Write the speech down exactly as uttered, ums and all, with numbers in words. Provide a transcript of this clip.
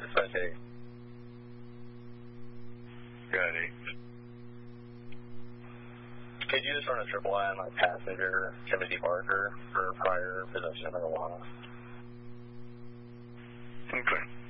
Dispatch eight. Got eight. Could you just run a triple I on my passenger, Timothy Barker, for prior possession of marijuana? Okay.